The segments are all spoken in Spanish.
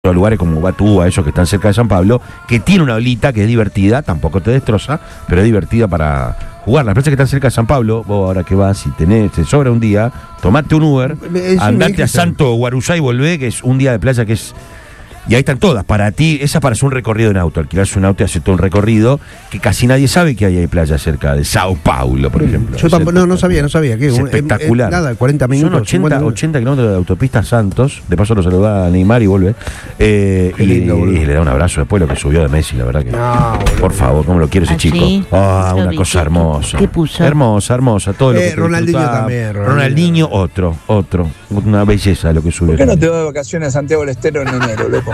lugares como Batúa, esos que están cerca de San Pablo, que tiene una olita que es divertida, tampoco te destroza, pero es divertida para jugar. Las playas que están cerca de San Pablo, vos ahora que vas, si te sobra un día, tomate un Uber, andate a Santo Guarujá y volvé, que es un día de playa que es... Y ahí están todas, para ti, esa para hacer un recorrido en auto, alquilarse un auto y hacer todo un recorrido, que casi nadie sabe que hay playas cerca de Sao Paulo, por ejemplo. Yo tampoco, no sabía que es espectacular. Nada, 40 minutos. Son 80 kilómetros de autopista Santos, de paso lo saluda a Neymar y vuelve, lindo, y le da un abrazo después lo que subió de Messi, la verdad que... No, por favor, cómo lo quiere ese chico. Una cosa hermosa. ¿Qué puso? Hermosa, todo lo que Ronaldinho también. Ronaldinho, otro, una belleza lo que subió. ¿Por qué no te vas de vacaciones a Santiago del Estero en enero, loco?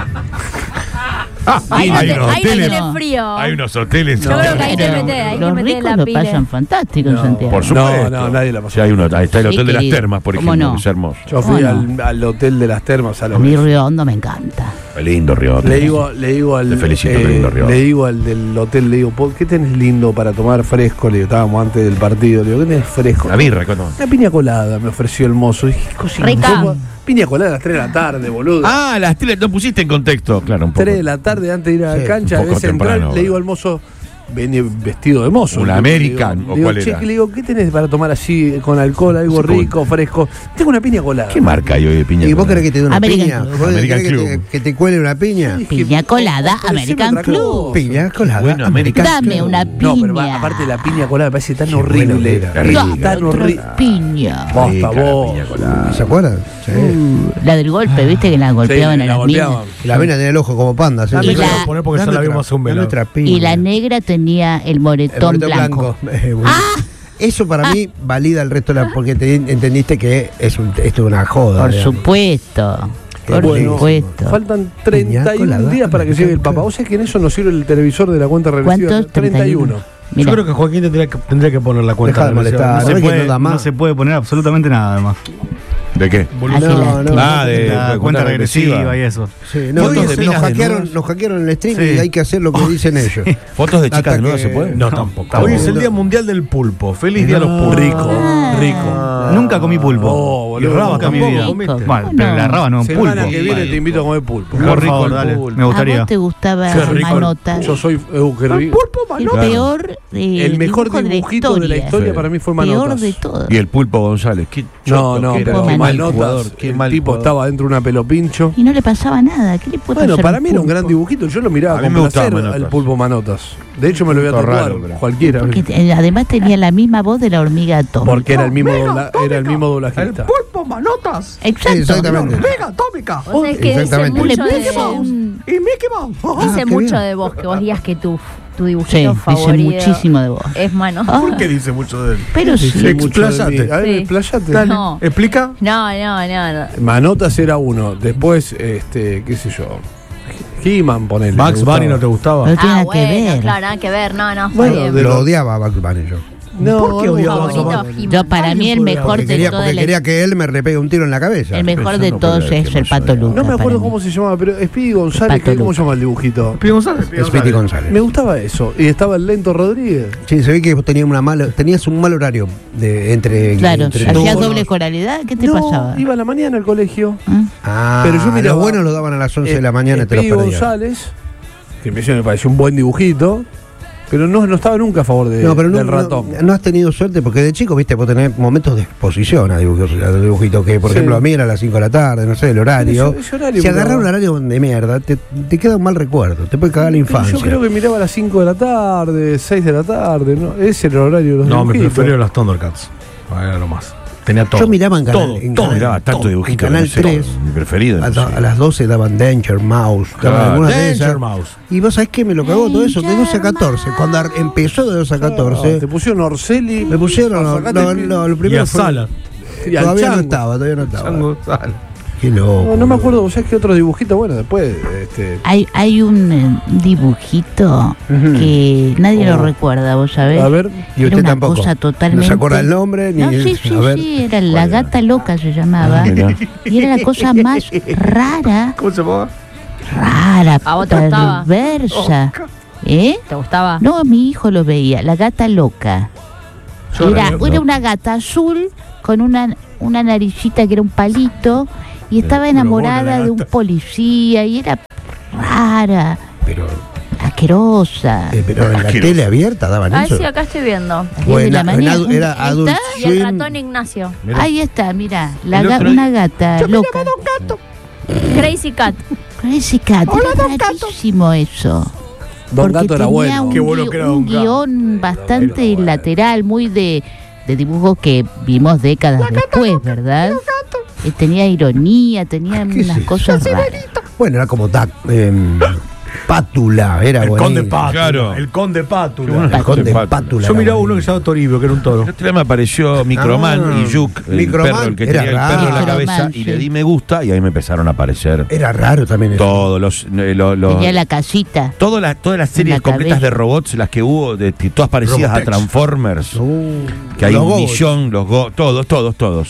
Ahí no tiene frío. Hay unos hoteles. Yo creo que hay que meter los ricos la lo pila. pasan fantástico en Santiago. Por supuesto. No, nadie la pasó. Sí, ahí está el hotel de las termas, por ejemplo, no? que es hermoso. Yo fui al hotel de las termas A mí Río Hondo me encanta. Lindo Río. Le digo al... Te felicito, qué lindo Río. Le digo al del hotel, le digo, ¿qué tenés lindo para tomar fresco? Le digo, estábamos antes del partido, le digo, ¿qué tenés fresco? La birra, ¿cuándo? Una piña colada me ofreció el mozo. Dije, Rica. Piña colada a las 3 de la tarde, boludo. Las 3, no pusiste en contexto, claro, un poco. 3 de la tarde antes de ir a la cancha, un poco de central, temprano, le digo al mozo, venía vestido de mozo. ¿Un American o cuál era? Le digo, ¿qué tenés para tomar así con alcohol, algo rico, fresco? Tengo una piña colada. ¿Qué marca hay hoy de piña? ¿Y vos querés que te dé una American piña? Club. ¿Vos American querés Club. que te cuele una piña? Piña colada, Ofreceme American otra Club. cosa. Piña colada. Bueno, American Dame una piña. No, pero aparte la piña colada me parece tan horrible. Dame Tan otra horrible. piña. Posta, vos. ¿Se acuerdan? Sí. La del golpe, viste que la golpeaban a las minas. La vena tenía el ojo como panda. ¿sí? Y la- poner porque ya la vimos hace un Dame velado. otra piña. Y la negra tenía el El moretón moretón blanco. Bueno. Eso para mí valida el resto de la... Porque entendiste que esto es una joda. Por digamos. supuesto. Por Bueno, supuesto. faltan Piña 31 colada, días para que llegue el Papa. O sea que en eso nos sirve el televisor de la cuenta regresiva. ¿Cuántos? 31. Mirá. Yo creo que Joaquín tendría que poner la cuenta. Dejá de molestar, no, ¿no se ves que puede, no da más? no se puede poner absolutamente nada, además. ¿De qué? Ángela, La cuenta regresiva y eso. Sí, no, Fotos de nos minas hackearon desnudas. el stream Sí. y hay que hacer lo que dicen ellos. ¿Fotos de chicas Hasta desnudas que- se pueden? No, tampoco. Hoy Hoy es el Día Mundial del Pulpo. Feliz Día a los pulpos. Rico. Nunca comí pulpo. Oh, boludo, y raba nunca en mi tampoco vida. comiste. Bueno, pero la raba no, pulpo. Semana que viene te invito a comer pulpo. Por favor, dale. Me ¿A gustaría. vos te gustaba Qué rico. Manota? Yo soy... qué rico. El peor El mejor dibujo dibujito de la historia para mí fue Peor Manotas. de todo. Y el Pulpo González. Qué No, choto que era, pero Pulpo qué mal Manotas. jugador. Qué El mal tipo jugador. estaba dentro de una pelopincho. Y no le pasaba nada. ¿Qué le puede Bueno, pasar para a mí era un pulpo? gran dibujito. Yo lo miraba A mí con me gustaba placer Manotas. al pulpo Manotas. De hecho, me lo voy a Todo tatuar. raro, pero- Cualquiera. Porque además tenía la misma voz de la hormiga atómica. Porque era el mismo, era el mismo doblajista. Pulpo Manotas. Exacto. Sí, exactamente. Hormiga atómica. O sea, es que dice Exactamente. mucho Le de, puso un- Y Mickey Mouse. dice qué mucho bien. de vos, que vos digas que tu Sí, dibujito dice favorito muchísimo de vos. es mano. Ah, ¿Por qué dice mucho de él? pero sí. Dice mucho de mí. Expláyate. A ver, Sí. expláyate. Dale. No. ¿Explica? No. Manotas era uno. Después, qué sé yo. He-Man, ponele. me Max gustaba. Bunny no te gustaba. No tiene nada que bueno, ver. claro, nada que ver. No, está Bueno, bien. de Lo los- odiaba a Bugs Bunny yo. No, ¿Por qué no, odiabas a Favorito, Bunny? He-Man. Yo para mí el mejor Porque de quería, todas porque las... quería que él me repegue un tiro en la cabeza. El mejor de no todos puedo creer es que el no Pato soy- Lucas. No me acuerdo para cómo mí. se llamaba, pero Speedy González, Pato ¿cómo Luca. se llama el dibujito? Pide González. Speedy González. Me gustaba eso. Y estaba el Lento Rodríguez. Sí, se ve que tenías un mal horario Claro, entre hacías turnos. doble coralidad. ¿Qué te No, pasaba? iba a la mañana al colegio. Ah, Pero yo miraba- los buenos lo daban a las 11 de la mañana y te los Speedy perdías. González, que me pareció un buen dibujito, pero no estaba nunca a favor No, pero del ratón. no has tenido suerte porque de chico, viste, vos tenés momentos de exposición a dibujitos que, por Sí. ejemplo, a mí era a las 5 de la tarde, no sé, el horario. Ese horario Si miraba. agarras un horario de mierda, te queda un mal recuerdo, te puede cagar la Pero infancia. yo creo que miraba a las 5 de la tarde, 6 de la tarde, ¿no? Ese era el horario de los No, mi dibujitos. preferido las Thundercats. Era lo más. Tenía todo. Yo miraba en Canal, Todo, en todo. Canal- Miraba tanto dibujito. en Canal no sé, 3. Mi preferido. no sé. A las 12 daban Danger Mouse, daban Claro, algunas de Danger esas. Mouse. Y vos sabés que me lo cagó todo eso, de 12 a 14. Cuando empezó de 12 a 14, Te pusieron Orselli. me pusieron lo Y primero a fue- Sala. y al Todavía no Chango. estaba. Chango Sala. Qué loco. No me acuerdo, ¿vos sabés qué otro dibujito? Bueno, después. Hay un dibujito que nadie lo recuerda, vos sabés. A ver. Y Era usted una tampoco. cosa totalmente... No se acuerda el nombre ni No, sí, a ver. sí, era La Gata Loca se llamaba. mirá. Y era la cosa más rara, ¿Cómo se llamaba? rara, ¿A vos te gustaba? perversa. ¿Eh? ¿Te gustaba? No, mi hijo lo veía, La Gata Loca. Yo Era no. una gata azul con una naricita que era un palito y estaba Pero enamorada bueno, la de un gata. policía y era rara, Pero, asquerosa. pero en la Asqueroso. tele abierta daban Ay, eso. sí, acá estoy viendo. 10 de la mañana. era Ahí Adult está. Y el Swim. ratón Ignacio. Mirá. Ahí está, mira, El otro una gata loca. Crazy Cat. Crazy Cat, era rarísimo eso. Don Porque Gato era tenía bueno. un, Qué bueno que era un Don Gato. guión bastante lateral, muy de dibujos que vimos décadas después, ¿verdad? Tenía ironía, tenía ¿Qué es unas eso? cosas raras. Bueno, era como Pátula, era El conde buenísimo. Pátula. Claro. El conde Pátula. Qué bueno. El conde Pátula. Pátula. Yo era miraba uno que buenísimo. se llama Toribio, que era un toro. El otro día me apareció Microman Ah, y Yuk, el Microman perro, el que era tenía el perro en la raro. cabeza, Microman, y le sí. di me gusta y ahí me empezaron a aparecer Era raro también eso. todos los Tenía la casita. todas las series la completas cabeza. de robots, las que hubo, todas parecidas a Robotex. Transformers, que hay Los un Gobots. millón, todos.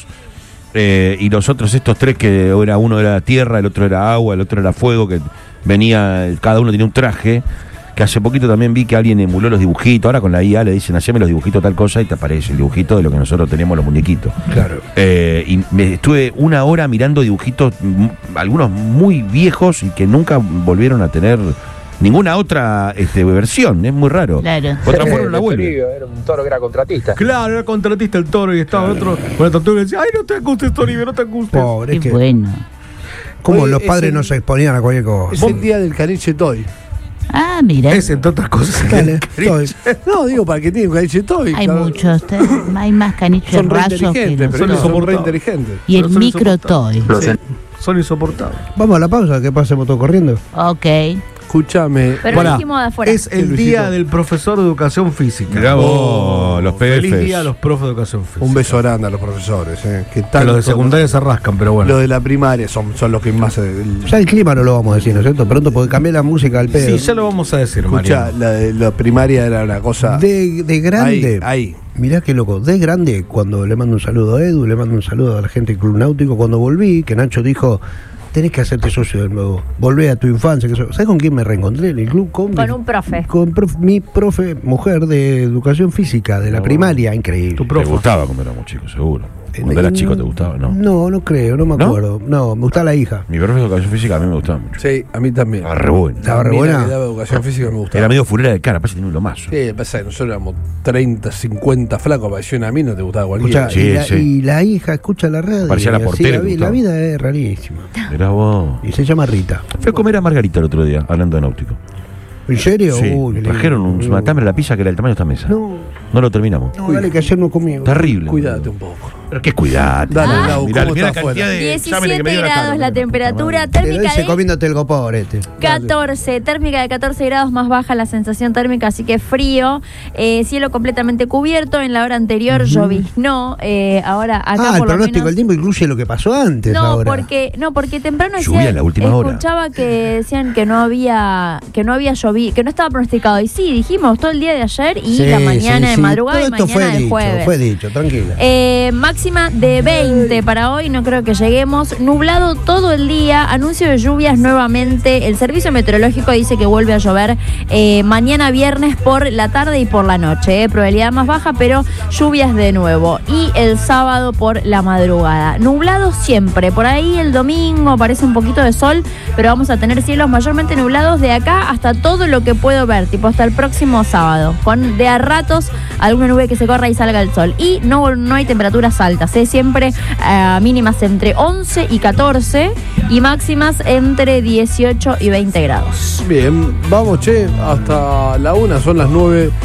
Y los otros, estos tres, que uno era tierra, el otro era agua, el otro era fuego, que venía, cada uno tenía un traje, que hace poquito también vi que alguien emuló los dibujitos. Ahora con la IA le dicen, haceme los dibujitos tal cosa y te aparece el dibujito de lo que nosotros tenemos los muñequitos. Claro. Y me estuve una hora mirando dibujitos, algunos muy viejos y que nunca volvieron a tener ninguna otra versión. Es muy raro. Claro. Otra forma la vuelve. Era un toro que era contratista. Claro, era contratista el toro y estaba otro con la tortuga y decía, ay, no te angusties, Toribio, no te angusties. Pobre, es Qué que bueno. como Oye, los padres ese- no se exponían a cualquier cosa. Es el día del caniche toy. Ah, mira. Es, entre otras cosas. Dale, toy. No, digo, para que tiene un caniche toy. Hay claro. muchos. Hay más caniches Son re rasos que inteligentes, pero nosotros. somos re inteligentes. Y el Pero son micro toy. Son insoportables. Vamos a la pausa, que pasemos todo corriendo. Ok. Escúchame. Pero Pará, lo dijimos de afuera. Es el día del profesor de educación física. Mirá vos, los Feliz PFs. día a los profes de educación física. Un beso grande a los profesores. Que Que tanto- los de secundaria se rascan, pero bueno. Los de la primaria son los que más. Ya el clima no lo vamos a decir, ¿no es cierto? Pronto porque cambié la música al pedo. Sí, ya lo vamos a decir, Escucha, Mariano. la de la primaria era una cosa. De grande. Ahí. Mirá qué loco, de grande, cuando le mando un saludo a Edu, le mando un saludo a la gente del Club Náutico, cuando volví, que Nacho dijo, tenés que hacerte socio de nuevo, volvé a tu infancia. ¿Sabes con quién me reencontré en el club? Con un profe. Con mi profe, mujer de educación física, de la primaria, increíble. Tu Te profe. gustaba cuando éramos chicos, seguro. Cuando eras chico te gustaba, ¿no? No creo, no me ¿No? acuerdo. No, me gustaba la hija. Mi profe de educación física a mí me gustaba mucho. Sí, a mí también. Estaba re bueno. Estaba re A mí la buena. que daba educación física me gustaba. Era medio furera de cara, parece que tenía un lomazo. Sí, pasa que nosotros éramos 30, 50 flacos, pareció a mí, no te gustaba cualquiera. Escuchá, Sí, y la hija escucha la radio. Parecía la y así portera la, que la gustaba. vida es rarísima. Mirá vos. Y se llama Rita. Fui a comer a Margarita el otro día, hablando de náutico. ¿En serio? Sí, Uy, qué lindo. trajeron un matambre a la pizza que era el tamaño de esta mesa. No lo terminamos. No, dale, que ayer no comí. Terrible. Cuídate un poco. Pero qué cuidado. Dale, Lau, mirá, ¿cómo mirá la está cantidad afuera? de 17 grados grados la temperatura, Te lo térmica dice de comiéndote el gopor este. 14, térmica de 14 grados, más baja la sensación térmica, así que frío, cielo completamente cubierto, en la hora anterior lloviznó, ahora acá El por lo pronóstico menos... del tiempo incluye lo que pasó antes No, ahora. porque temprano Lluvia en la última hora. escuchaba que decían que no había llovido, que no estaba pronosticado. Y sí, dijimos todo el día de ayer y Sí, la mañana sí, de sí. madrugada Todo y esto mañana del jueves. fue dicho, tranquila. Máxima de 20 para hoy, no creo que lleguemos. Nublado todo el día, anuncio de lluvias nuevamente. El servicio meteorológico dice que vuelve a llover mañana viernes por la tarde y por la noche. Probabilidad más baja, pero lluvias de nuevo. Y el sábado por la madrugada. Nublado siempre. Por ahí el domingo aparece un poquito de sol, pero vamos a tener cielos mayormente nublados de acá hasta todo lo que puedo ver, tipo hasta el próximo sábado. Con de a ratos alguna nube que se corra y salga el sol. Y no hay temperaturas altas, siempre mínimas entre 11 y 14 y máximas entre 18 y 20 grados. Bien, vamos, che, hasta la 1, son las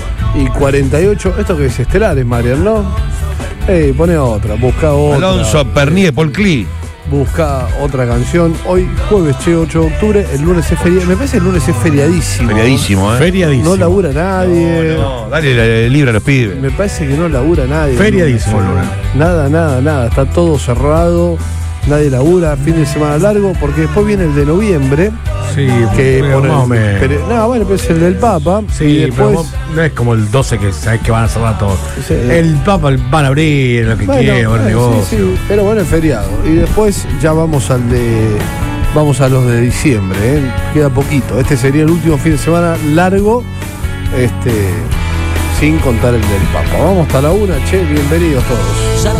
9:48. Esto que es Estelares, Marian, ¿no? Pone otra, busca otra. Alonso Perní de Paul Klee. Busca otra canción. Hoy, jueves, 8 de octubre, el lunes es feriado. Me parece que el lunes es feriadísimo. Feriadísimo, ¿eh? Feriadísimo. No labura nadie. No, dale el libro a los pibes. Me parece que no labura nadie. Feriadísimo el lunes. Nada. Está todo cerrado. Nadie labura. Fin de semana largo. Porque después viene el de noviembre. Sí, Que pero pone más o menos. bueno, pero es el del Papa. Sí, y pero después. no es como el 12 que sabes que van a cerrar todo. Sí. El Papa van a abrir lo que quieran, el negocio. sí, pero bueno, es feriado. Y después ya vamos a los de diciembre, queda poquito. Este sería el último fin de semana largo, sin contar el del Papa. Vamos hasta la 1, che, bienvenidos todos.